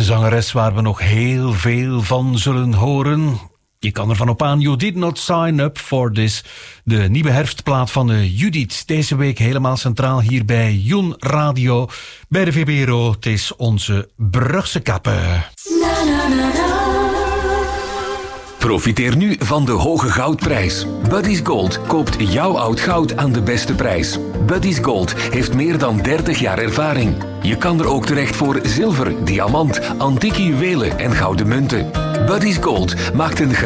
zangeres waar we nog heel veel van zullen horen. Je kan ervan op aan, You Did Not Sign Up For This. De nieuwe herfstplaat van Judith. Deze week helemaal centraal hier bij Joen Radio. Bij de VPRO. Het is onze Brugse kappen. Profiteer nu van de hoge goudprijs. Buddy's Gold koopt jouw oud goud aan de beste prijs. Buddy's Gold heeft meer dan 30 jaar ervaring. Je kan er ook terecht voor zilver, diamant, antieke juwelen en gouden munten. Buddy's Gold maakt een